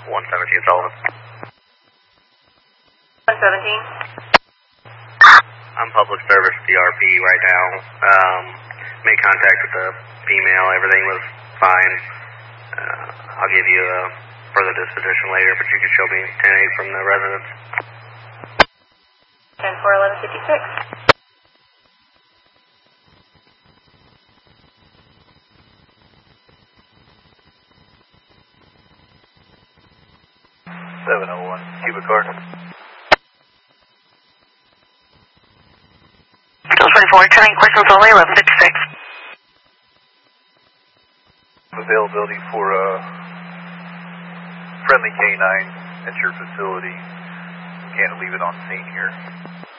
117 Sullivan. 117. I'm public service DRP right now. Made contact with the female. Everything was fine. I'll give you a further disposition later, but you can show me 10-8 from the residence. 10-4-11-56. Cubic card. 24, turning questions only, 1156. Availability for a friendly K9 at your facility. Can't leave it on scene here.